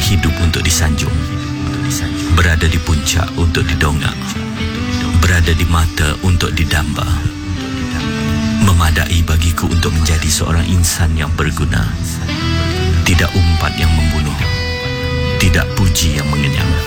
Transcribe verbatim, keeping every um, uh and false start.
Hidup untuk disanjung, berada di puncak untuk didongak, berada di mata untuk didamba. Memadai bagiku untuk menjadi seorang insan yang berguna. Tidak umpat yang membunuh, tidak puji yang